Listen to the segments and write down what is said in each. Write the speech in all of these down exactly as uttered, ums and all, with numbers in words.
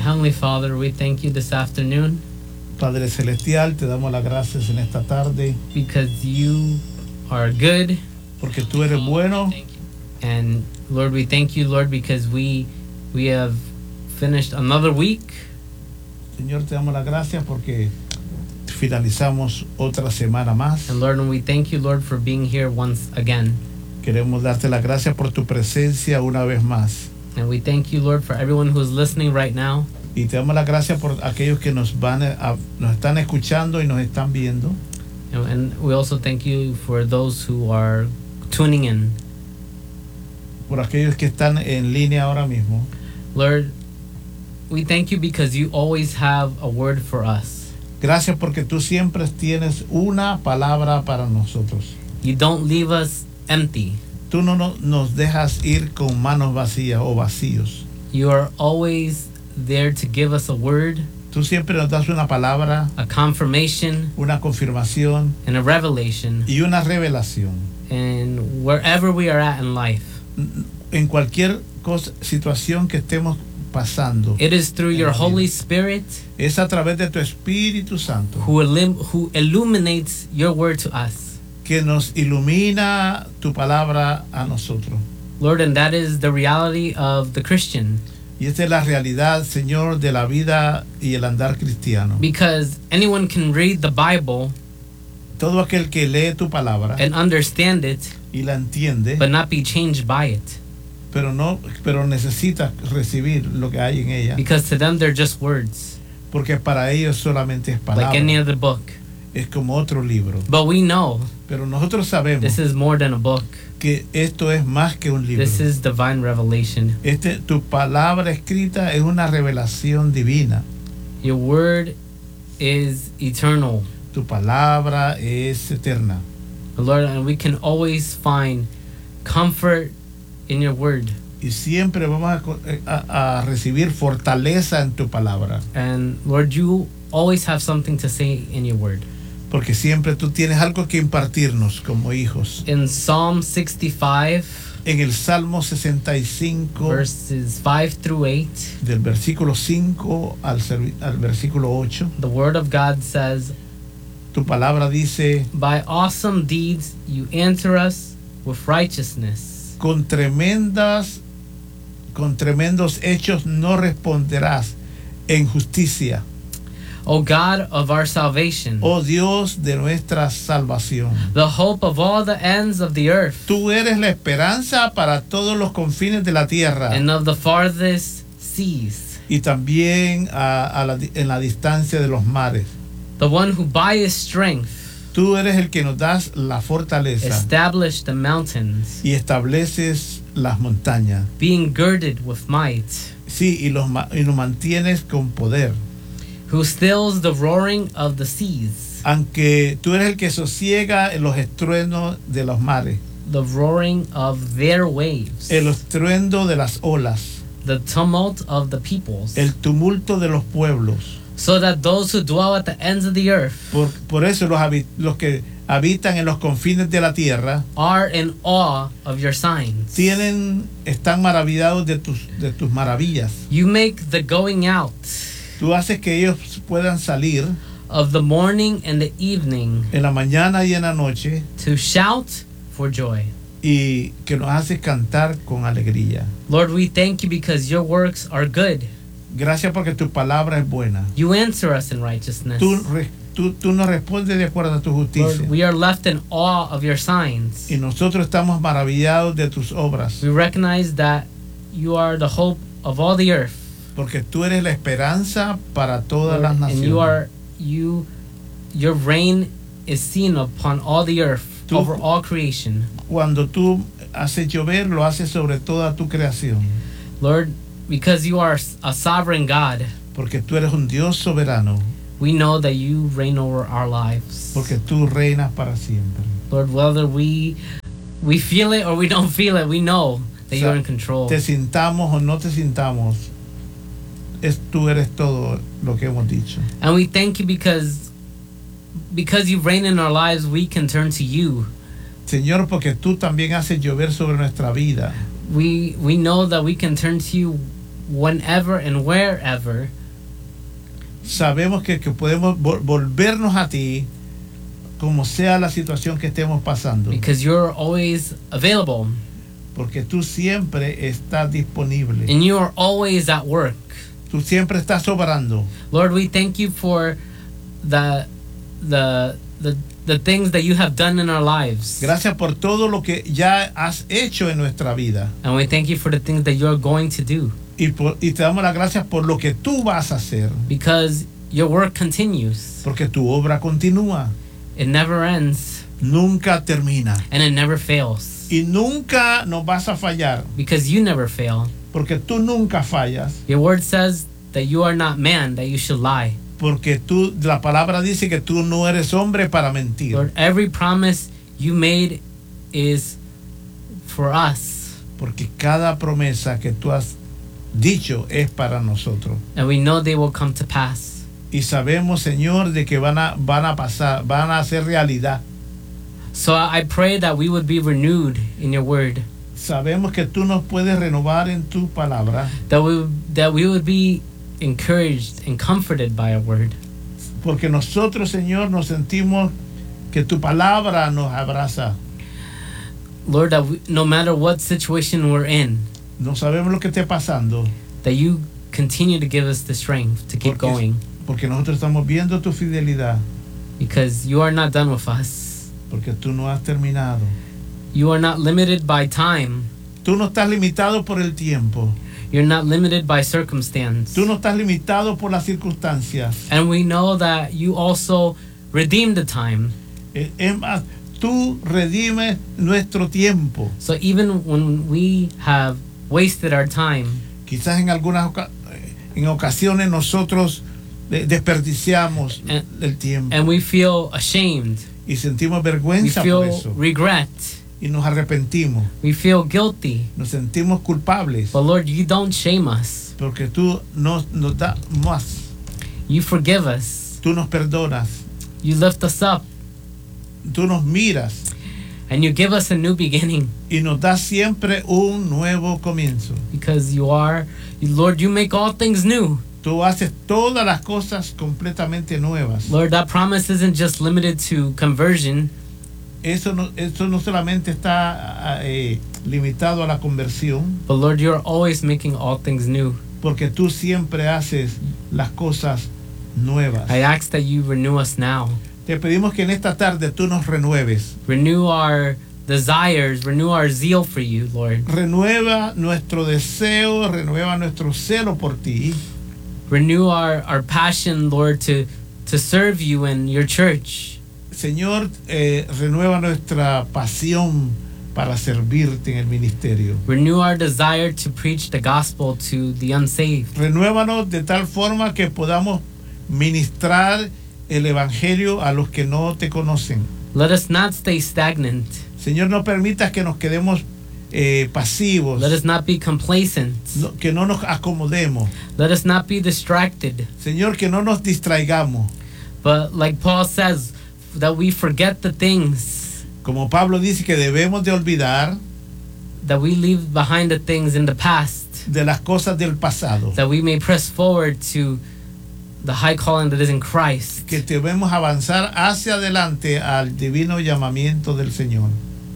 Heavenly Father, we thank you this afternoon. Padre Celestial, te damos las gracias en esta tarde. Because you are good. Porque tú eres bueno. And Lord, we thank you, Lord, because we we have finished another week. Señor, te damos las gracias porque finalizamos otra semana más. And Lord, and we thank you, Lord, for being here once again. Queremos darte las gracias por tu presencia una vez más. And we thank you, Lord, for everyone who is listening right now. Y te damos las gracias por aquellos que nos van a, nos están escuchando y nos están viendo. And, and we also thank you for those who are tuning in. Por aquellos que están en línea ahora mismo. Lord, we thank you because you always have a word for us. Gracias porque tú siempre tienes una palabra para nosotros. You don't leave us empty. Tú no nos dejas ir con manos vacías o vacíos. You are always there to give us a word. Tú siempre nos das una palabra, a confirmation, una confirmación, and a revelation, y una revelación. And wherever we are at in life, en cualquier cosa, situación que estemos pasando, it is through your Holy Spirit, es a través de tu Espíritu Santo, who, illim- who illuminates your word to us. Que nos ilumina tu palabra a nosotros. Lord, and that is the reality of the Christian. Y esta es la realidad, Señor, de la vida y el andar cristiano. Because anyone can read the Bible, todo aquel que lee tu palabra, and understand it, y la entiende, but not be changed by it. Pero no, pero necesita recibir lo que hay en ella. Because to them they're just words. Porque para ellos solamente es palabra. Like any other book. Es como otro libro. But we know. Pero nosotros sabemos. This is more than a book. Que esto es más que un libro. This is divine revelation. Este, tu palabra escrita es una revelación divina. Your word is eternal. Tu palabra es eterna. Lord, and we can always find comfort in your word. Y siempre vamos a, a, a recibir fortaleza en tu palabra. And Lord, you always have something to say in your word. Porque siempre tú tienes algo que impartirnos como hijos. In Psalm sixty-five, en el Salmo sesenta y cinco, verses five through eight, del versículo cinco al, al versículo ocho, the word of God says, tu palabra dice, by awesome deeds you answer us with righteousness. Con tremendas, con tremendos hechos no responderás en justicia. O God of our salvation, oh Dios de nuestra salvación, the hope of all the ends of the earth, tú eres la esperanza para todos los confines de la tierra, and of the farthest seas, y también a, a la, en la distancia de los mares. The one who by his strength, tú eres el que nos das la fortaleza, establish the mountains, y estableces las montañas, being girded with might, sí, y los y nos mantienes con poder. Who stills the roaring of the seas, aunque tú eres el que sosiega los estruendos de los mares, the roaring of their waves, el estruendo de las olas, the tumult of the peoples, el tumulto de los pueblos, so that those who dwell at the ends of the earth, por, por eso los, los que habitan en los confines de la tierra, are in awe of your signs. Tienen, están maravillados de tus, de tus maravillas. You make the going out, tú haces que ellos puedan salir, of the morning and the evening, en la mañana y en la noche, to shout for joy. Y que nos haces cantar con alegría. Lord, we thank you because your works are good. Gracias porque tu palabra es buena. You answer us in righteousness. Tú, tú, tú nos respondes de acuerdo a tu justicia. Lord, we are left in awe of your signs. Y nosotros estamos maravillados de tus obras. We recognize that you are the hope of all the earth. Porque tú eres la esperanza para todas Lord, las naciones. And you are you your reign is seen upon all the earth, tú, over all creation. Cuando tú haces llover, lo haces sobre toda tu creación. Lord, because you are a sovereign God. Porque tú eres un Dios soberano. We know that you reign over our lives. Porque tú reinas para siempre. Lord, whether we we feel it or we don't feel it, we know that o sea, you're in control. Te sintamos o no te sintamos, es, tú eres todo lo que hemos dicho. And we thank you because because you reign in our lives, we can turn to you. Señor, porque tú también haces llover sobre nuestra vida. We we know that we can turn to you whenever and wherever sabemos que, que podemos vol- volvernos a ti como sea la situación que estemos pasando, because you're always available porque tú siempre estás disponible, and you are always at work. tú siempre estás obrando. Lord, we thank you for the the the the things that you have done in our lives. Gracias por todo lo que ya has hecho en nuestra vida, And we thank you for the things that you're going to do, y, por, y te damos las gracias por lo que tú vas a hacer, because your work continues. porque tu obra continúa, It never ends nunca termina, and it never fails, y nunca nos vas a fallar, because you never fail. porque tú nunca fallas, Your word says that you are not man that you should lie. porque tú, la palabra dice que tú no eres hombre para mentir. Lord, every promise you made is for us, Porque cada promesa que tú has dicho es para nosotros. and we know they will come to pass. Y sabemos, Señor, de que van a, van a pasar, van a ser realidad. So I pray that we would be renewed in your word, Sabemos que tú nos puedes renovar en tu palabra, that we that we would be encouraged and comforted by your word. porque nosotros, Señor, nos sentimos que tu palabra nos abraza. Lord, that we, no matter what situation we're in, No sabemos lo que esté pasando, that you continue to give us the strength to keep Porque- going, porque nosotros estamos viendo tu fidelidad, because you are not done with us. porque tú no has terminado. You are not limited by time. Tú no estás limitado por el tiempo. You're not limited by circumstance. Tú no estás limitado por las circunstancias. And we know that you also redeem the time. Eh, Es más, tú redimes nuestro tiempo. So even when we have wasted our time, Quizás en algunas oca- en ocasiones nosotros de- desperdiciamos And- el tiempo and we feel ashamed, y sentimos we vergüenza por feel eso regret, y nos arrepentimos, we feel guilty. nos sentimos culpables, But Lord, you don't shame us. porque tú nos, nos das más, You forgive us. tú nos perdonas, You lift us up, tú nos miras and you give us a new beginning, y nos das siempre un nuevo comienzo. because you are, Lord, you make all things new. Tú haces todas las cosas completamente nuevas. Lord, that promise isn't just limited to conversion, Eso no, eso no solamente está eh, limitado a la conversión, but Lord, you're always making all things new. porque tú siempre haces las cosas nuevas. I ask that you renew us now. Te pedimos que en esta tarde tú nos renueves. Renew our desires, renew our zeal for you, Lord. Renueva nuestro deseo, renueva nuestro celo por ti. Renew our, our passion, Lord, to, to serve you in your church. Señor, eh, renueva nuestra pasión para servirte en el ministerio. Renew our desire to preach the gospel to the unsaved. Renuévanos de tal forma que podamos ministrar el evangelio a los que no te conocen. Let us not stay stagnant. Señor, no permitas que nos quedemos eh, pasivos, Let us not be complacent. no- que no nos acomodemos. Let us not be distracted. Señor, que no nos distraigamos. But like Paul says, that we forget the things, Como Pablo dice que debemos de olvidar that we leave behind the things in the past, de las cosas del pasado, that we may press forward to the high calling that is in Christ. que debemos avanzar hacia adelante al divino llamamiento del Señor.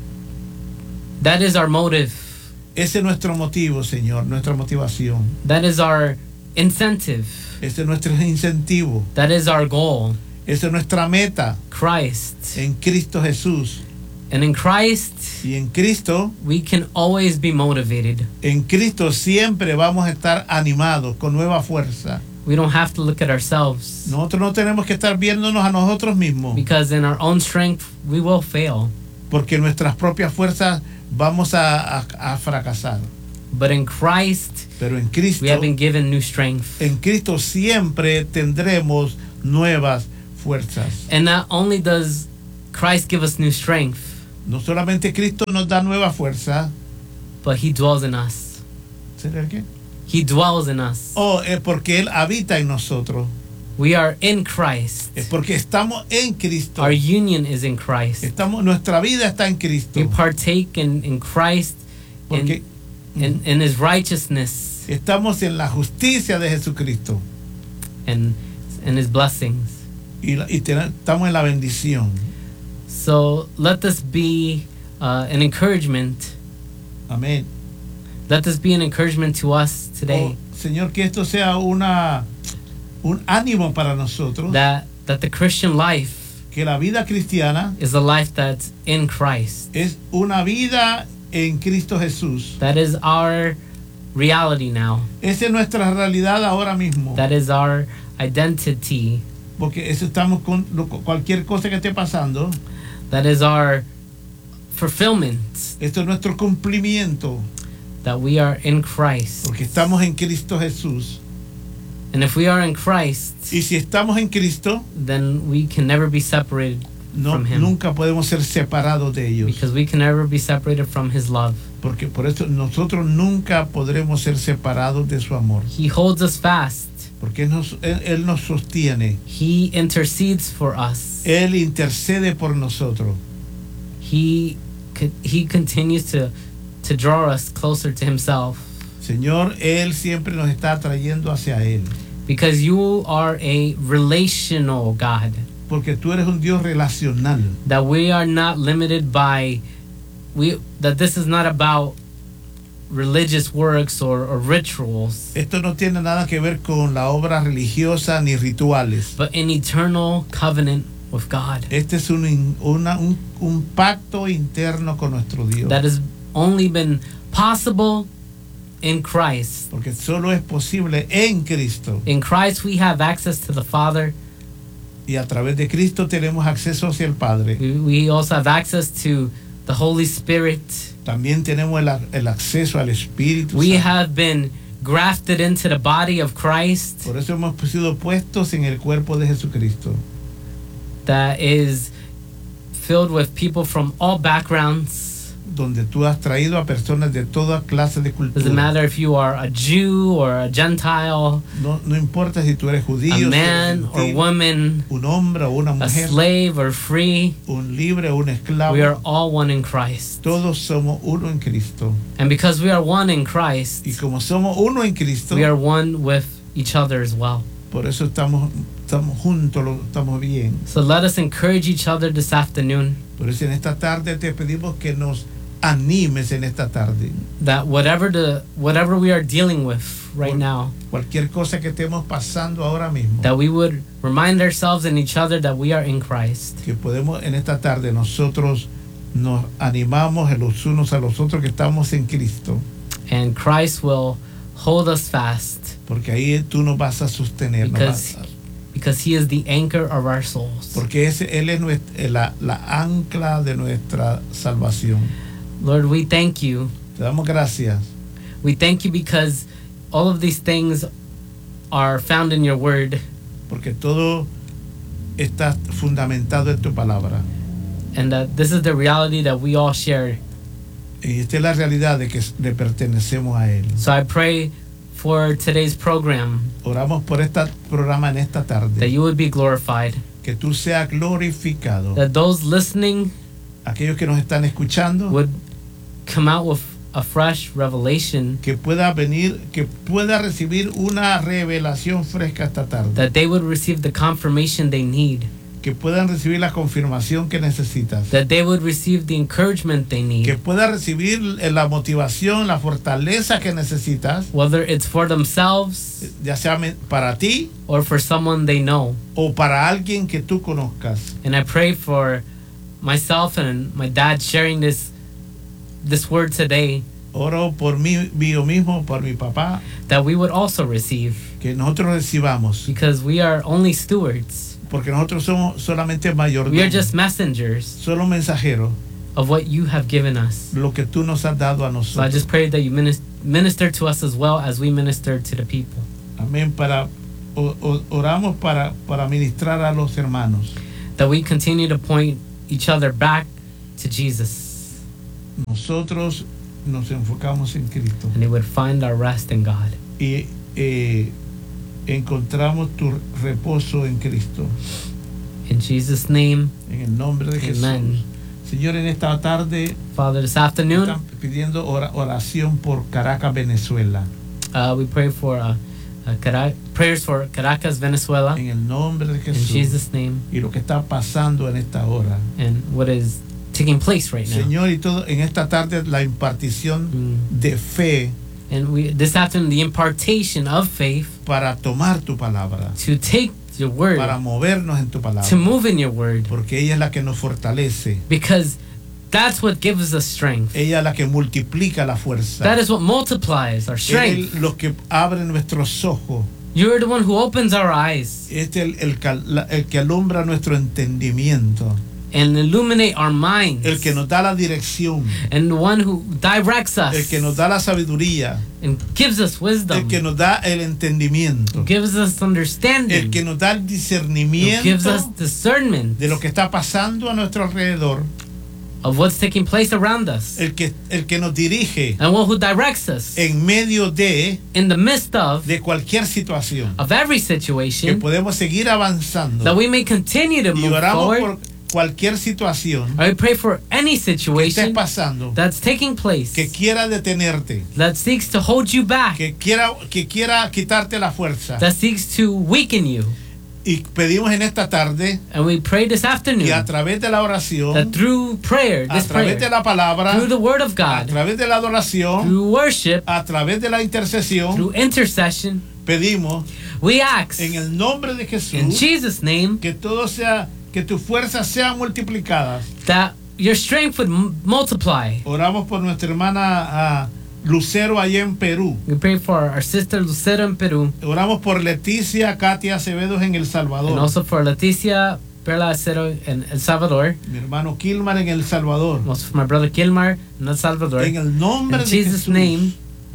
That is our motive. Ese es nuestro motivo, Señor, nuestra motivación. That is our incentive. Ese es nuestro incentivo. That is our goal. Esa es nuestra meta Christ. en Cristo Jesús. And in Christ, Y en Cristo, we can always be motivated. en Cristo siempre vamos a estar animados con nueva fuerza. We don't have to look at ourselves, Nosotros no tenemos que estar viéndonos a nosotros mismos, because in our own strength, we will fail. porque nuestras propias fuerzas vamos a, a- a fracasar. But in Christ, Pero en Cristo, we have been given new strength. en Cristo siempre tendremos nuevas fuerzas. And not only does Christ give us new strength, No solamente Cristo nos da nueva fuerza, but He dwells in us. ¿será qué? He dwells in us. O es porque Él habita en nosotros, We are in Christ. es porque estamos en Cristo. Our union is in Christ. Estamos, nuestra vida está en Cristo. We partake in, in Christ, Porque in, in, in His righteousness. estamos en la justicia de Jesucristo. And and his blessings. Y, la- y ten- estamos en la bendición. So let this be uh, an encouragement. Amén. Let this be an encouragement to us today. Oh, Señor, que esto sea una, un ánimo para nosotros. That that the Christian life Que la vida cristiana is a life that's in Christ. es una vida en Cristo Jesús. That is our reality now. Esa es nuestra realidad ahora mismo. That is our identity. Porque eso estamos con lo- cualquier cosa que esté pasando. That is our fulfillment. Esto es nuestro cumplimiento. That we are in Christ. Porque estamos en Cristo Jesús. And if we are in Christ, Y si estamos en Cristo, then we can never be separated no, from him. nunca podemos ser separados de ellos. Because we can never be separated from his love. Porque por eso nosotros nunca podremos ser separados de su amor. He holds us fast. Porque él nos, él, él nos sostiene. He intercedes for us. Él intercede por nosotros. He co- he continues to to draw us closer to himself. Señor, Él siempre nos está atrayendo hacia Él. Because you are a relational God. Porque tú eres un Dios relacional. That we are not limited by we that this is not about religious works or, or rituals, Esto no tiene nada que ver con la obra religiosa ni rituales. but an eternal covenant with God. Este es un, in- una- un, un pacto interno con nuestro Dios. That has only been possible in Christ. Porque solo es posible en Cristo. In Christ we have access to the Father. Y a través de Cristo tenemos acceso hacia el Padre. We, we also have access to the Holy Spirit. También tenemos el, a- el acceso al Espíritu We Santo. have been grafted into the body of Christ Por eso hemos sido puestos en el cuerpo de Jesucristo. that is filled with people from all backgrounds. Donde tú has traído a personas de toda clase de Doesn't cultura. matter if you are a Jew or a Gentile, No, no importa si tú eres judío, a si eres man or gentil, woman, un hombre o una a mujer, slave or free. un libre o un esclavo. We are all one in Christ. Todos somos uno en Cristo. And because we are one in Christ, Y como somos uno en Cristo, we are one with each other as well. por eso estamos, estamos juntos, lo- estamos bien. So let us encourage each other this afternoon Por eso en esta tarde te pedimos que nos animes en esta tarde. that whatever the whatever we are dealing with right Por- now, Cualquier cosa que estemos pasando ahora mismo, that we would remind ourselves and each other that we are in Christ. que podemos en esta tarde nosotros nos animamos los unos a los otros que estamos en Cristo, And Christ will hold us fast porque ahí tú nos vas a sostener, nos because vas a- because he is the anchor of our souls. porque ese, Él es nuestra- eh, la, la ancla de nuestra salvación. Lord, we thank you. Te damos gracias, We thank you because all of these things are found in your word, porque todo está fundamentado en tu palabra. and that this is the reality that we all share. Y esta es la realidad de que le pertenecemos a Él. So I pray for today's program Oramos por este programa en esta that tarde, you would be glorified, que tú seas glorificado. that those listening Aquellos que nos están escuchando, would come out with a fresh revelation, que pueda venir, que pueda recibir una revelación fresca esta tarde, that they would receive the confirmation they need, que puedan recibir la confirmación que necesitas, that they would receive the encouragement they que need, pueda recibir la motivación, la fortaleza que necesitas, whether it's for themselves ya sea me- para ti or for someone they know. o para alguien que tú conozcas. And I pray for myself and my dad sharing this this word today, Oro por mí, yo mismo, por mi papá, that we would also receive, que nosotros recibamos, because we are only stewards. porque nosotros somos solamente We are mayordomos, just messengers solo mensajeros, of what you have given us. lo que tú nos has dado a So I nosotros. just pray that you minis- minister to us as well as we minister to the people. Amén. Para, o- o- oramos para, para ministrar a los hermanos. That we continue to point each other back to Jesus, Nosotros nos enfocamos en Cristo and they would find our rest in God. y eh, encontramos tu reposo en Cristo. In Jesus' name, En el nombre de Jesús. amen. Señor, en esta tarde Father, this afternoon, están pidiendo ora- oración por Caracas, Venezuela. uh, we pray for uh, uh, Cara- prayers for Caracas, Venezuela, en el nombre de in Jesús. Jesus' name, Y lo que está pasando en esta hora. and what is taking place right now. Señor, y todo en esta tarde la impartición Mm. de fe And we this afternoon, the impartation of faith para tomar tu palabra, to take your word, para movernos en tu palabra. to move in your word, Porque ella es la que nos fortalece. because that's what gives us strength. Ella es la que multiplica la fuerza. That is what multiplies our strength. Él lo que abre nuestros ojos. You're the one who opens our eyes Este es el, el, cal- la- el que alumbra nuestro entendimiento. and illuminate our minds, El que nos da la dirección. and the one who directs us El que nos da la sabiduría. and gives us wisdom, El que nos da el entendimiento. gives us understanding, El que nos da el who discernimiento gives us discernment de lo que está pasando a nuestro alrededor. of what's taking place around us, El que, el que nos dirige and one who directs us en medio de, in the midst of de cualquier situación. of every Que situation, podemos seguir avanzando. that we may continue to Y move oramos forward. por cualquier situación I pray for any que esté situation pasando, that's taking place que quiera detenerte, that seeks to hold you back, que quiera, que quiera quitarte la fuerza. that seeks to weaken you. Y pedimos en esta tarde And we pray this afternoon que a través de la oración, that through prayer, a this través de prayer, la palabra, through the word of a God, través de la adoración, through worship, a través de la intercesión, through intercession, pedimos we ask en el nombre de in Jesús Jesus' name que todo sea, que tus fuerzas sean multiplicadas. that your strength would m- multiply. Oramos por nuestra hermana ah, Lucero allá en Perú. We pray for our sister Lucero in Peru, Oramos por Leticia Katia Acevedo en El and Salvador. also for Leticia Perla Acero in El Salvador, Mi hermano Kilmar en El Salvador. and also for my brother Gilmar in El Salvador. En el nombre In de Jesus' Jesús, name,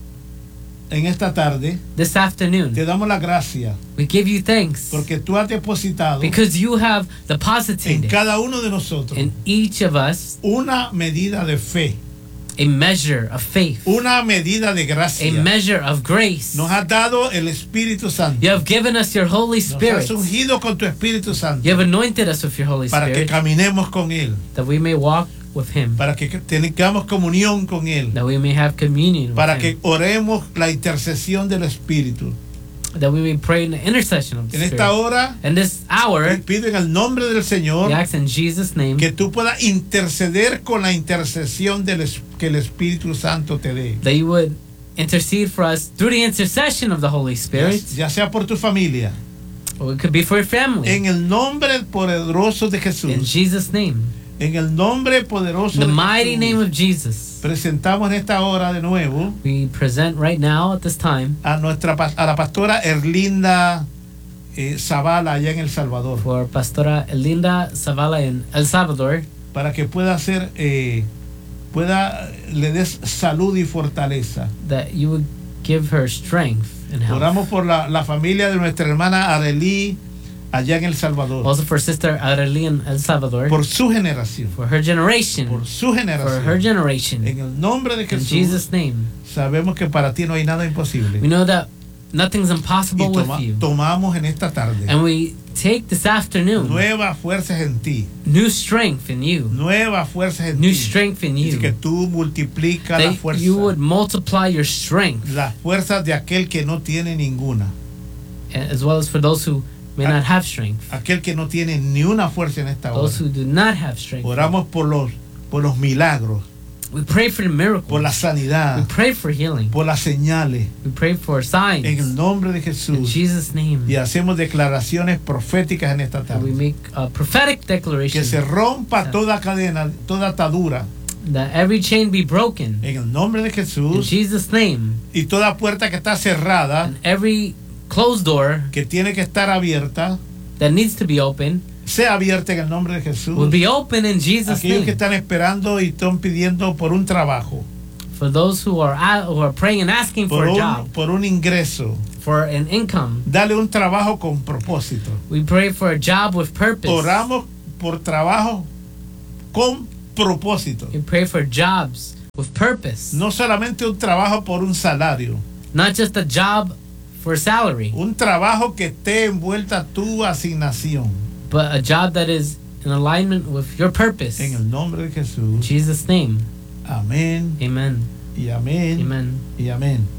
en esta tarde this afternoon, te damos la gracia we give you thanks porque tú has depositado because you have en deposited cada uno de nosotros in each of us una medida de fe, a measure of faith, una medida de a gracia. measure of grace. Nos has dado el Espíritu Santo. You have given us your Holy Nos Spirit. has ungido con tu Espíritu Santo You have anointed us with your Holy para que Spirit caminemos con Él, that we may walk with Him, para que tengamos comunión con Él, that we may have communion with para Him, que oremos la intercesión del Espíritu. that we may pray in the intercession of the En esta Spirit. hora, And this hour, te pido en el nombre del Señor we ask in Jesus' name que tú puedas interceder con la intercesión del es- que el Espíritu Santo te dé. that you would intercede for us through the intercession of the Holy Ya, Spirit, ya sea por tu familia, or it could be for your family. en el nombre poderoso de In Jesús, Jesus' name, en el nombre poderoso the de mighty name Jesús, of Jesus, presentamos en esta hora de nuevo we present right now at this time a nuestra pas- a la pastora Erlinda eh, Zavala allá en El Salvador, for Pastora Elinda Zavala in El Salvador, para que pueda hacer eh, pueda le des salud y fortaleza. that you would give her strength and health. Oramos por la, la familia de nuestra hermana Arelí allá en El Salvador, Also for Sister Arely in El Salvador, por su generación, for her generation, por su for her generación. generation. En el nombre de In Jesús, Jesus' name, sabemos que para ti no hay nada imposible. we know that nothing's Y impossible toma- with you. tomamos en esta tarde And we take this afternoon nuevas fuerzas en ti, new strength in you, nuevas fuerzas en new ti. strength in Dice que you, tú multiplicas la that fuerza, you would multiply your strength, las fuerzas de aquel que no tiene ninguna, as well as for those who may not have strength, aquel que no tiene ni una fuerza en esta hora. those who do not have strength. Oramos por los, por los milagros, We pray for the por miracles. la We sanidad, pray for healing. por las señales, We pray for en el signs. nombre de In Jesús. Jesus' name, Y hacemos declaraciones proféticas en esta that we tarde. make a prophetic Que declaration se rompa toda cadena, toda atadura, that every chain be broken en el nombre de in Jesús. Jesus' name, Y toda puerta que está cerrada, and every closed door que tiene que estar abierta, that needs to be open sea abierta en el nombre de Jesús. will be open in Jesus' Aquellos que name. están esperando y están pidiendo por un trabajo, For those who are a- who are praying and asking por for a un, job, por un ingreso, for an income, dale un trabajo con propósito. we pray for a job with purpose. Oramos por trabajo con propósito. We pray for jobs with purpose, No solamente un trabajo por un salario, not just a job for salary, un trabajo que esté envuelta tu asignación. but a job that is in alignment with your purpose. En el nombre de In Jesús. Jesus' name, Amén amen, y amén amen. y amén.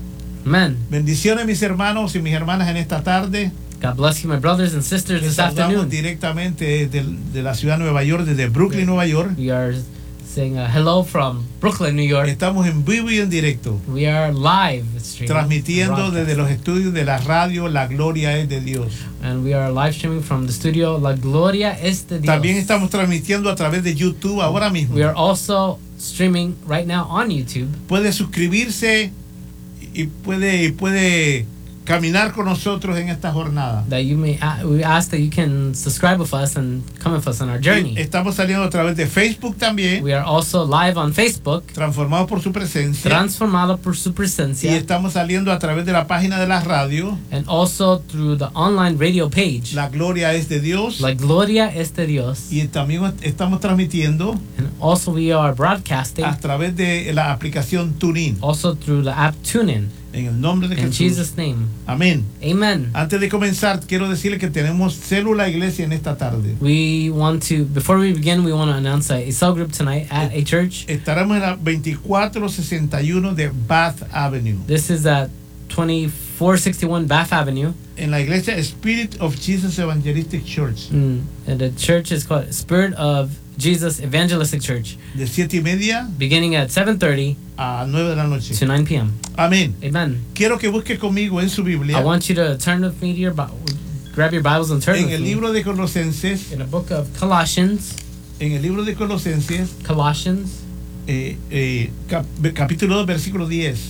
Amen. Bendiciones, mis hermanos y mis hermanas, en esta tarde. God bless you, my brothers and sisters, Les this saludamos afternoon. directamente de, de la ciudad de Nueva York, desde Brooklyn, Nueva York. We are saying uh, hello from Brooklyn, New York. Estamos en vivo y en directo, We are live streaming, transmitiendo desde broadcast. los estudios de la radio La Gloria es de Dios. And we are live streaming from the studio La Gloria es de Dios. También estamos transmitiendo a través de YouTube ahora mismo. We are also streaming right now on YouTube. Puede suscribirse y puede, y puede caminar con nosotros en esta jornada. That you may, uh, we ask that you can subscribe with us and come with us on our journey. Estamos saliendo a través de Facebook también, We are also live on Facebook, transformados por su presencia. transformado por su Y presencia, estamos saliendo a través de la página de la radio. and also through the online radio page. La Gloria es de Dios. La Gloria es de Dios. Y también estamos transmitiendo And also we are broadcasting a través de la aplicación TuneIn. also through the app TuneIn. En el nombre de In Jesús. Jesus' name. Amén. Amen. Antes de comenzar, quiero decirle que tenemos célula iglesia en esta tarde. We want to, before we begin, we want to announce a, a cell group tonight at a church. Estaremos en la veinticuatro sesenta y uno de Bath Avenue, This is at twenty-four sixty-one Bath Avenue. en la iglesia Spirit of Jesus Evangelistic Church, Mm, and the church is called Spirit of Jesus Evangelistic Church, de siete y media beginning at seven thirty a nueve de la noche. to nine p.m. Amén. Amen. Quiero que busque conmigo en su Biblia, I want you to turn with me to your Bi- grab your Bibles and turn en with el me libro de Colosenses, in the book of Colossians. en el libro de Colosenses, Colossians, eh, eh, cap- capítulo dos, versículo diez.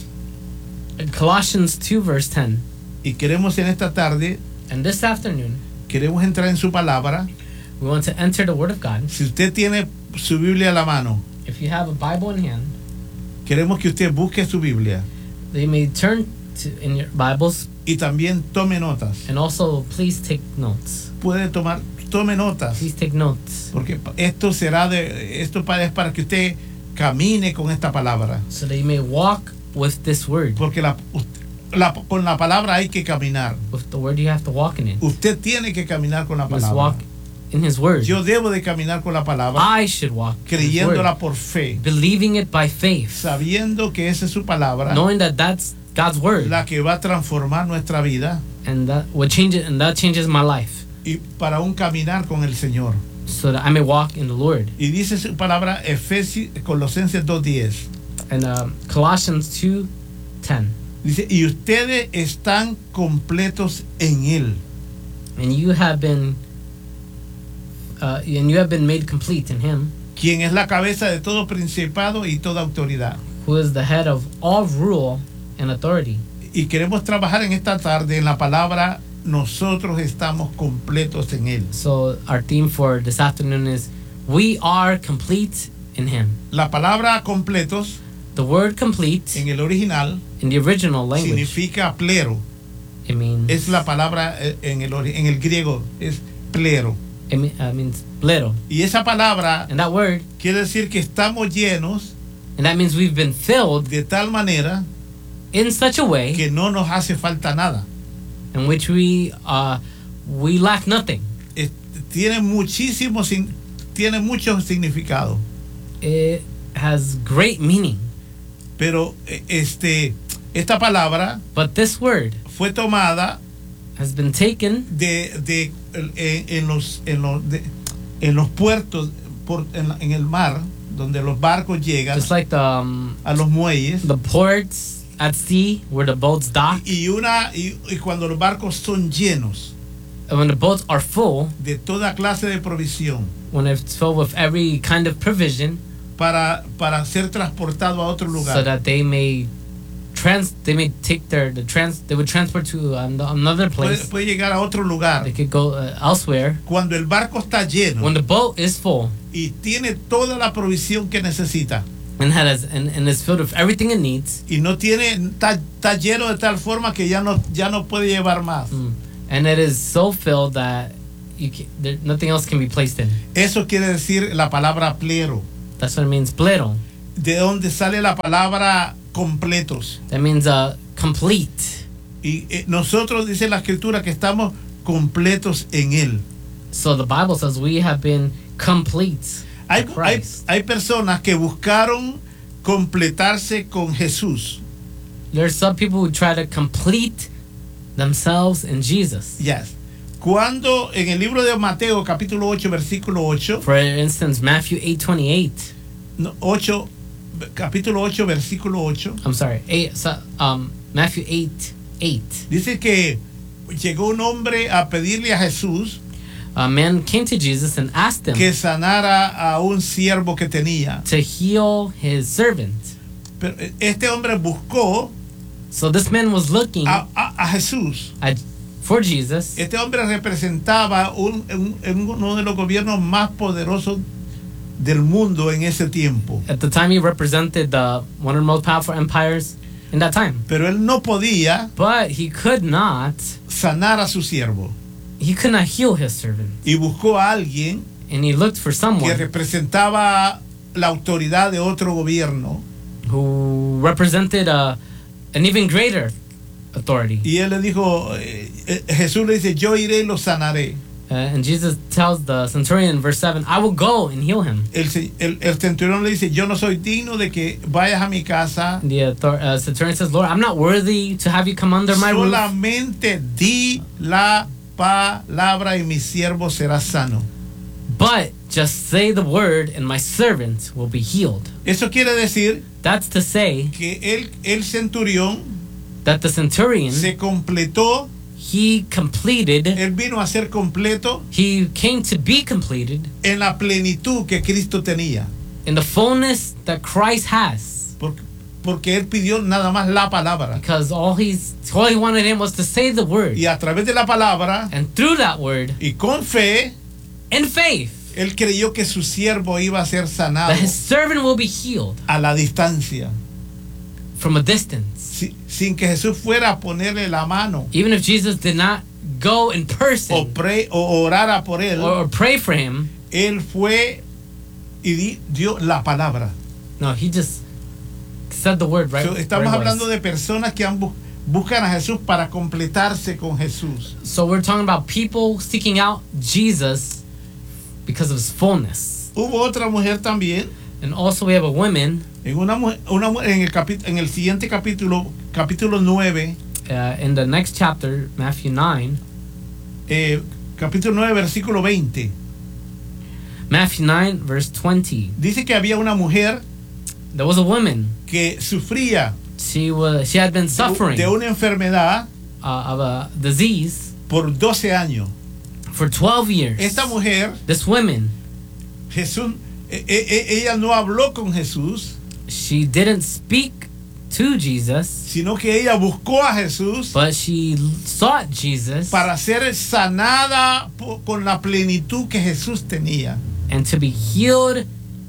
Colossians two verse ten. Y queremos en esta tarde, And this afternoon, queremos entrar en su palabra. we want to enter the Word of God. Si usted tiene su Biblia a la mano, If you have a Bible in hand, queremos que usted busque su Biblia they may turn to in your Bibles, y también tome notas. and also please take notes. Puede tomar, tome notas, Please take notes porque esto será de, esto pa- es para que usted camine con esta palabra, so that you may walk with this Word. porque la, la- con la palabra hay que caminar. With the Word, you have to walk in it. Usted tiene que caminar con la You must palabra. walk in His Word. Yo debo de caminar con la palabra, I should walk in His Word, creyéndola por fe, believing it by faith, sabiendo que esa es su palabra, knowing that that's God's Word, la que va a transformar nuestra vida and that will change it, and that changes my life, y para un caminar con el Señor. so that I may walk in the Lord. Y dice su palabra Efesios, Colosenses dos diez. And um, Colossians two ten. Dice, y ustedes están completos en Él, And you have been, uh, and you have been made complete in Him, quien es la cabeza de todo principado y toda autoridad. who is the head of all rule and authority. Y queremos trabajar en esta tarde en la palabra, nosotros estamos completos en Él. So our theme for this afternoon is, we are complete in Him. La palabra completos The word complete en el original in the original language, significa plero. it means Es la palabra eh, en el, ori- en el griego, es plero. it me- uh, means plero, Y esa palabra and that word, quiere decir que estamos llenos and that means we've been filled de tal manera in such a way que no nos hace falta nada. in which we uh, we lack nothing. Es- tiene muchísimo, sin- tiene mucho significado. It has great meaning, Pero eh, este, esta palabra but this word fue tomada has been taken de, de, eh, en, los, en, los, de- en los puertos, por, en, la- en el mar, donde los barcos llegan just like the um, a los muelles. the ports at sea where the boats dock. Y, una, y, y cuando los barcos son llenos And when the boats are full, de toda clase de provisión when it's filled with every kind of provision, para, para ser transportado a otro so lugar. that they may trans they may take their the trans they would transport to an- another Puede, place. puede llegar a otro lugar. They could go uh, elsewhere. Cuando el barco está lleno When the boat is full y tiene toda la provisión que necesita and has and, and is filled with everything it needs, y no tiene, está, está lleno de tal forma que ya no, ya no puede llevar más. mm, and it is so filled that you can, there, nothing else can be placed in. Eso quiere decir la palabra plero, That's what it means, plero. de donde sale la palabra completos. That means uh, complete. Y eh, nosotros, dice la escritura, que estamos completos en Él. So the Bible says we have been complete Hay, in hay, Christ. hay personas que buscaron completarse con Jesús, There's some people who try to complete themselves in Jesus. Yes. Cuando en el libro de Mateo capítulo ocho versículo ocho, For instance, Matthew eight twenty-eight. no, ocho, capítulo ocho versículo ocho, I'm sorry, eight, so, um, Matthew eight eight. dice que llegó un hombre a pedirle a Jesús A man came to Jesus and asked him que sanara a un siervo que tenía. to heal his servant. Pero este hombre buscó So this man was looking a, a, a Jesús. at, for Jesus. Este hombre representaba un, un, uno de los gobiernos más poderosos del mundo en ese tiempo. At the time, he represented the one of the most powerful empires in that time. Pero él no podía But he could not, sanar a su siervo. he could not heal his servant. Y buscó a alguien And he looked for que someone representaba la autoridad de otro gobierno. who represented a, an even greater authority. Y él le dijo, eh, eh, Jesús le dice, yo iré y lo sanaré. Uh, and Jesus tells the centurion in verse seven, I will go and heal him. El, ce- el, el centurión le dice, yo no soy digno de que vayas a mi casa. The author, uh, centurion says, Lord, I'm not worthy to have you come under my roof. Solamente di la palabra y mi siervo será sano. But just say the word and my servant will be healed. Eso quiere decir That's to say que el, el centurión that the centurion, se completó, he completed, él vino a ser completo he came to be completed en la plenitud que Cristo tenía. in the fullness that Christ has. Porque, porque él pidió nada más la palabra. Because all he's all he wanted him was to say the word. Y a través de la palabra And through that word, y con fe, in faith, él creyó que su siervo iba a ser sanado that his servant will be healed a la distancia, from a distance. si- sin que Jesús fuera a ponerle la mano Even if Jesus did not go in o, person pre, o orara por él. or, or pray for him, Él fue y di- dio la palabra. no, he just said the word right. So, where estamos it hablando was. de personas que han bu- buscan a Jesús para completarse con Jesús. So we're talking about people seeking out Jesus because of his fullness. Hubo otra mujer también, And also we have a woman en, una, mu- una mu- en, el capi- en el siguiente capítulo, capítulo nueve, uh, in the next chapter, Matthew nine. eh, capítulo nueve, versículo veinte. Matthew nine, verse twenty. Dice que había una mujer There was a woman. que sufría She was she had been suffering de una enfermedad uh, of a disease por doce años. for twelve years. Esta mujer, This woman, Jesús, e- e- ella no habló con Jesús, she didn't speak to Jesus, sino que ella buscó a Jesús but she sought Jesus para ser sanada po- con la plenitud que Jesús tenía, and to be healed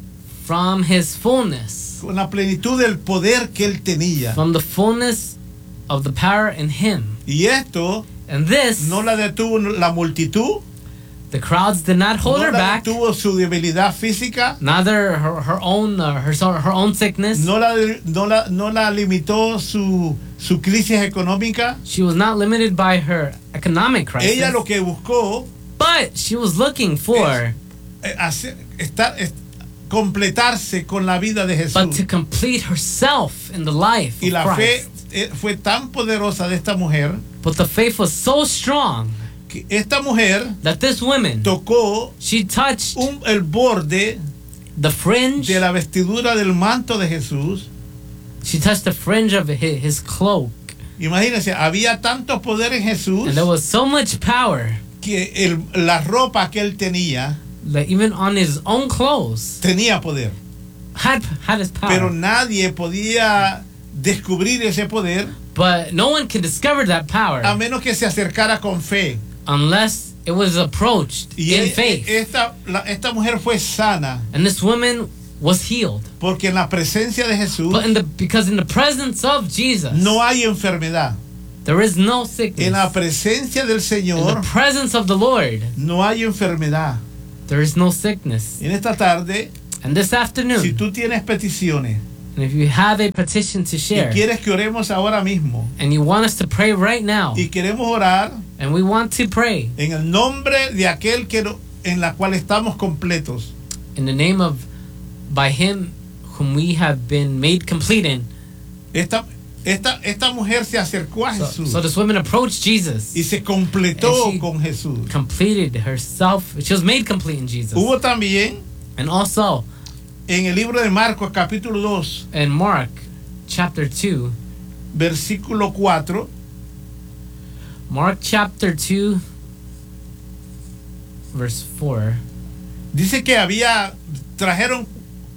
from his fullness, con la plenitud del poder que él tenía. from the fullness of the power in him. Y esto And this, no la detuvo la multitud, the crowds did not hold no her la back, detuvo su debilidad física, neither her, her own uh, her, her own sickness. no la, no la, no la limitó su, su crisis económica. She was not limited by her economic crisis, Ella lo que buscó but she was looking for, eh, hacer, estar, est- completarse con la vida de but to Jesús. complete herself in the life Y of la fe Christ. eh, fue tan poderosa de esta mujer But the faith was so strong que esta mujer that this woman, tocó she touched un, el borde the fringe, de la vestidura del manto de Jesús. she touched the fringe of his, his cloak. Imagínense, había tanto poder en Jesús And there was so much power que el, la ropa que él tenía that even on his own clothes tenía poder. had, had his power. Pero nadie podía descubrir ese poder But no one can discover that power a menos que se acercara con fe. unless it was approached Y in e- faith. esta, la- esta mujer fue sana And this woman was healed. porque en la presencia de Jesús But in the because in the presence of Jesus, no hay enfermedad. there is no sickness. En la presencia del In the Señor presence of the Lord, no hay enfermedad. there is no sickness. En esta tarde, And this afternoon, si tú tienes peticiones and if you have a petition to y share, quieres que oremos ahora mismo and you want us to pray right now, y queremos orar and we want to pray en el nombre de aquel que no- en la cual estamos completos, in the name of by Him whom we have been made complete in, esta, Esta, esta mujer se acercó a So, Jesús so this woman approached Jesus, y se completó And she- con Jesús. completed herself. She was made complete in Jesus. Hubo también And also en el libro de Marcos capítulo dos, in Mark chapter two, versículo cuatro, Mark chapter two, verse four. dice que había, trajeron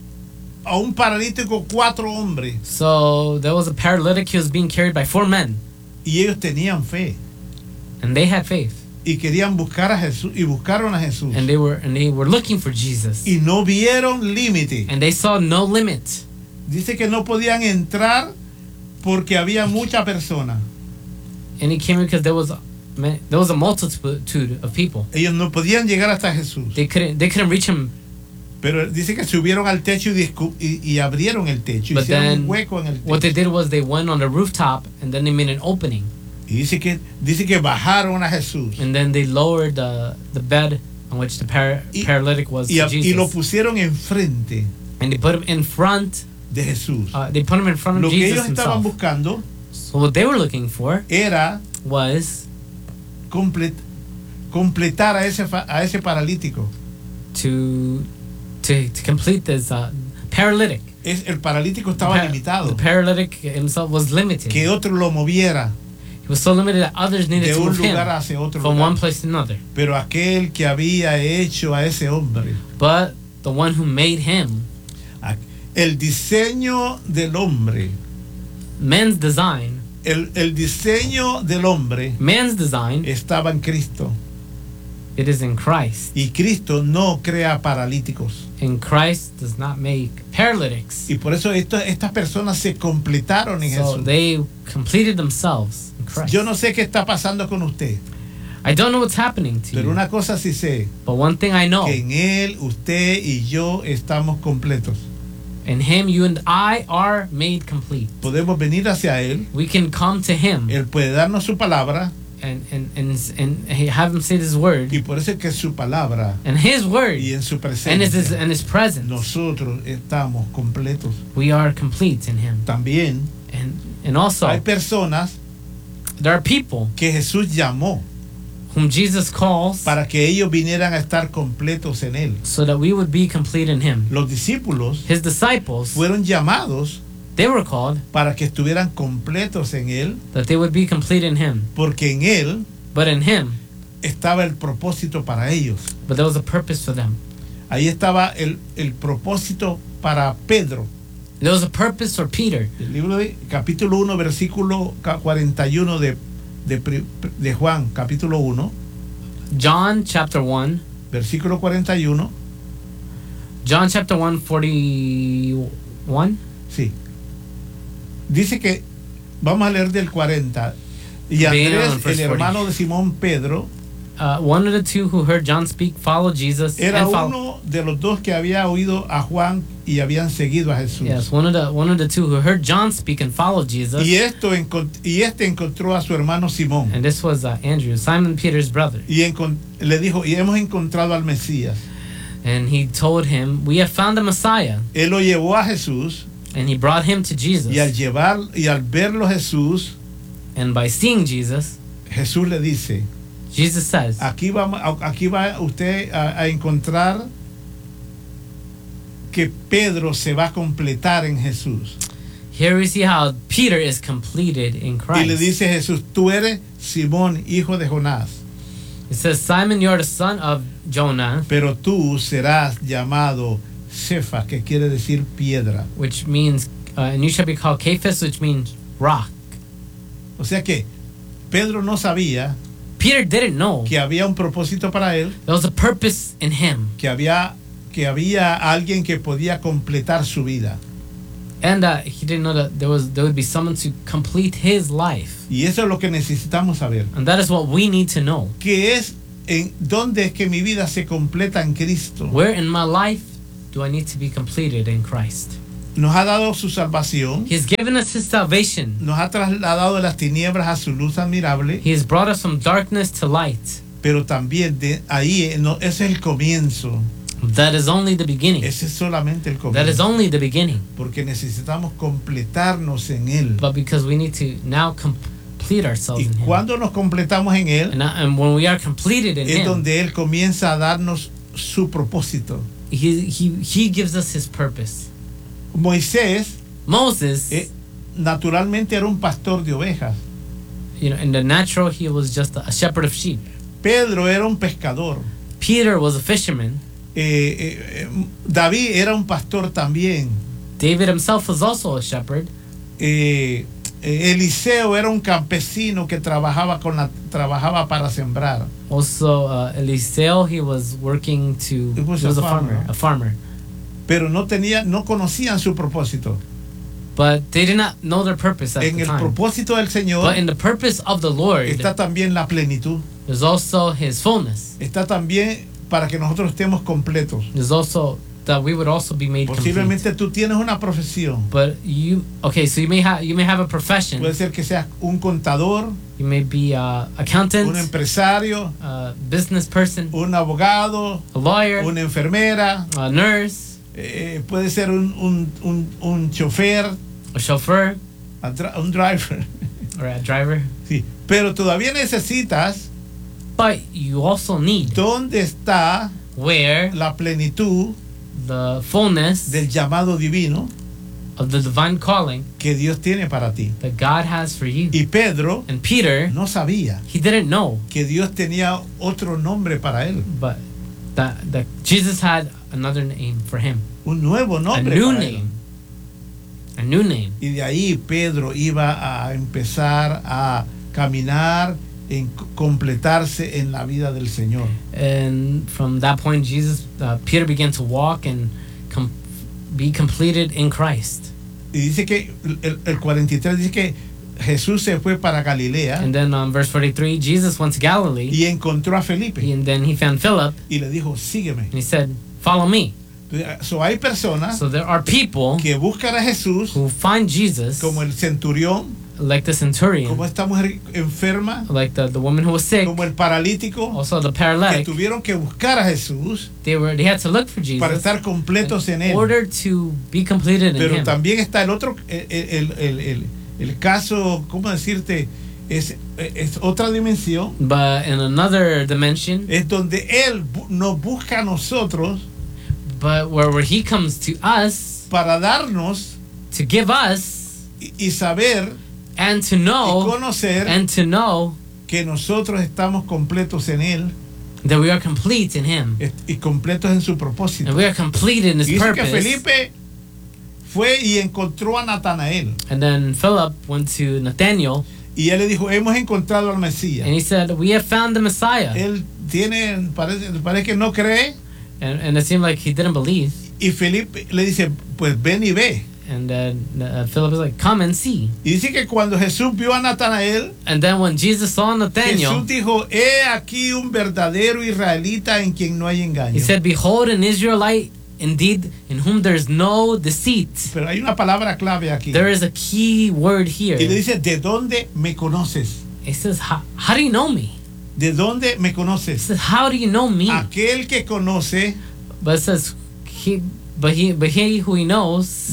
a un paralítico cuatro hombres So there was a paralytic. He was being carried by four men, y ellos tenían fe and they had faith, y querían buscar a Jesús y buscaron a Jesús and they were and they were looking for Jesus, y no vieron límite. and they saw no limit. Dice que no podían entrar porque había mucha persona. And he came because there was a, man- there was a multitude of people. Ellos no podían llegar hasta Jesús. They couldn't they couldn't reach him. Pero dice que subieron al techo y, discu- y, y abrieron el techo, But hicieron then un hueco en el what they techo. did was they went on the rooftop, and then they made an opening, Y dice que, dice que bajaron a Jesús and then they lowered the the bed on which the par- Y- paralytic was y, to a- y lo Jesus, pusieron enfrente and they put him in front. de Jesús. Uh, they put him in front of Lo que Jesus ellos estaban himself. buscando So what they were looking for era was complet- completar a ese, fa- a ese paralítico. to to to complete this uh, paralytic. Es, el paralítico The, estaba pa- limitado. the paralytic himself was limited. Que otro lo moviera He was so limited that others needed de to un move him lugar hacia otro from one lugar. place to another. Pero aquel que había hecho a ese hombre, But the one who made him, a- el diseño del hombre, man's design, el, el diseño del hombre man's design, estaba en Cristo. it is in Christ. Y Cristo no crea paralíticos. And Christ does not make paralytics. Y por eso esto- estas personas se completaron en So Jesús. they completed themselves in Christ. Yo no sé qué está pasando con usted, I don't know what's happening to pero you, una cosa sí sé, but one thing I know, que en Él, usted y yo estamos completos. in Him, you and I are made complete. Podemos venir hacia Él, We can come to Him Él puede darnos su palabra, and, and, and, and have Him say His word, y por eso es que su palabra and His word, y en su and His, presencia and His presence, nosotros estamos completos. we are complete in Him. También And, and also, hay personas there are people que Jesús llamó whom Jesus calls para que ellos vinieran a estar completos en Él. so that we would be complete in Him. Los discípulos His disciples, fueron llamados they were called para que estuvieran completos en Él, that they would be complete in Him. porque en Él But in Him, estaba el propósito para ellos. but there was a purpose for them. Ahí estaba el, el propósito para Pedro. There was a purpose for Peter. El libro de capítulo uno, versículo cuarenta y uno de, de, pri- de Juan, capítulo uno, John chapter one, versículo cuarenta y uno. John chapter one, forty-one. Sí. Dice que, vamos a leer del cuarenta. Y Beginning on Andrés, verse el hermano de Simón Pedro, Uh, one of the two who heard John speak followed Jesus era and followed. uno de los dos que había oído a Juan y habían seguido a Jesús. Yes, one of the one of the two who heard John speak and followed Jesus. Y, esto encont- y este encontró a su hermano Simón. And this was uh, Andrew, Simon Peter's brother. Y encon- le dijo, y hemos encontrado al Mesías. And he told him, "We have found the Messiah." Él lo llevó a Jesús And he brought him to Jesus. y al llevar y al verlo Jesús, And by seeing Jesus, Jesús le dice, Jesus says, aquí va, aquí va usted a, a encontrar que Pedro se va a completar en Jesús. "Here we see how Peter is completed in Y le Christ." dice Jesús, tú eres Simón, hijo de Jonás, It says, "Simon, you are the son of Jonah," pero tú serás llamado Cefa, que quiere decir piedra. which means, uh, and you shall be called Cephas, which means rock. O sea que Pedro no sabía Peter didn't know que había un propósito para él, there was a purpose in him, que había, que había alguien que podía completar su vida. and uh, he didn't know that there was there would be someone to complete his life. Y eso es lo que necesitamos saber. And that is what we need to know. ¿Qué es, en dónde es que mi vida se completa en Cristo? Where in my life do I need to be completed in Christ? Nos ha dado su salvación, He has given us His salvation. nos ha trasladado de las tinieblas a su luz admirable, He has brought us from darkness to light. pero también de ahí, eh, no, ese es el comienzo. That is only the beginning. Ese es solamente el That is comienzo. only the beginning. Porque necesitamos completarnos en Él. But because we need to now complete ourselves Y in Him. cuando nos completamos en Él, And, now- and when we are completed in es Him, donde Él comienza a darnos su propósito. he, he, he gives us His purpose. Moisés Moses, eh, naturalmente era un pastor de ovejas. you know, in the natural, he was just a shepherd of sheep. Pedro era un pescador. Peter was a fisherman. Eh, eh, eh, David era un pastor también. David himself was also a shepherd. Eh, eh, Eliseo era un campesino que trabajaba con la trabajaba para sembrar. Also, uh, Eliseo, he was working to. He was he was a a farmer. farmer. A farmer. Pero no tenía, no conocían su propósito. But they did not know their purpose at En the el time. propósito del Señor But in the purpose of the Lord, está también la plenitud. there's also His fullness. Está también para que nosotros estemos completos. There's also that we would also be made complete. Posiblemente tú tienes una profesión. But you, okay, so you may have you may have a profession. Puede ser que seas un contador, You may be a accountant, un empresario, a business person, un abogado, a lawyer, una enfermera, a nurse, eh, puede ser un, un, un, un chofer, a chauffeur, a dri- un driver. or a driver. Sí. Pero todavía necesitas But you also need dónde está where la plenitud the fullness del llamado divino of the divine calling que Dios tiene para ti. that God has for you. Y Pedro And Peter, no sabía he didn't know, que Dios tenía otro nombre para él, but that that Jesus had another name for him, un nuevo a nombre new para él. name, a new name. Y de ahí Pedro iba a empezar a caminar en c- completarse en la vida del Señor. And from that point, Jesus, uh, Peter began to walk and com- be completed in Christ. Y dice que el, el cuarenta y tres dice que Jesús se fue para Galilea And then um, verse forty-three, Jesus went to Galilee, y encontró a Felipe and then he found Philip, y le dijo, sígueme. and he said, "Follow me." So hay personas So there are people que buscan a Jesús who find Jesus, como el centurión, like the centurion, como esta mujer enferma, like the, the woman who was sick, como el paralítico, also the que paralytic. tuvieron que buscar a Jesús They were they had to look for para Jesus estar completos en in él. order to be completed in Pero Him. también está el otro, el, el, el, el, el caso, ¿cómo decirte? Es, es otra dimensión, But in another dimension, es donde Él bu- nos busca a nosotros but where where He comes to us para darnos to give us y, y saber and to y know conocer and to know que nosotros estamos completos en Él that we are complete in Him est- y completos en su propósito. and we are complete in His Y dice que purpose. Felipe fue y encontró a Natanael And then Philip went to Nathaniel y él le dijo, hemos encontrado al Mesías. and he said, "We have found the Messiah." Él tiene, parece, parece que no cree. And, and it seemed like he didn't believe. Y Felipe le dice, pues ven y ve. And then uh, Philip was like, "Come and see." Y dice que cuando Jesús vio a Natanael, And then when Jesus saw Nathaniel, Jesús dijo, he aquí un verdadero israelita en quien no hay engaño. he said, "Behold, an Israelite indeed, in whom there's no deceit." Pero hay una palabra clave aquí. There is a key word here. Y le dice, ¿de dónde me conoces? It says, "How, how do you know me?" ¿De dónde me It conoces? says, "How do you know me?" Aquel que conoce But it says, "He, but he, but he who he knows."